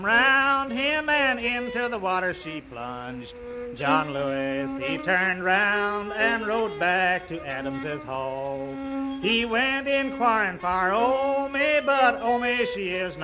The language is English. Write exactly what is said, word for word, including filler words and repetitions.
Round him and into the water she plunged. John Lewis, he turned round and rode back to Adams's Hall. He went inquiring for Omi, but Omi, she is not